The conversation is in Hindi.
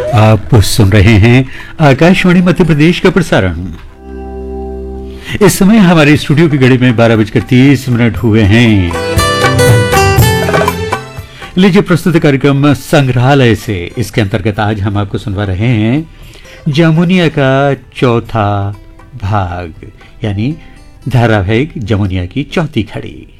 आप सुन रहे हैं आकाशवाणी मध्य प्रदेश का प्रसारण। इस समय हमारे स्टूडियो की घड़ी में 12:30 हुए हैं। लीजिए प्रस्तुत कार्यक्रम संग्रहालय से। इसके अंतर्गत आज हम आपको सुनवा रहे हैं जमुनिया का चौथा भाग, यानी धारावाहिक जमुनिया की चौथी खड़ी।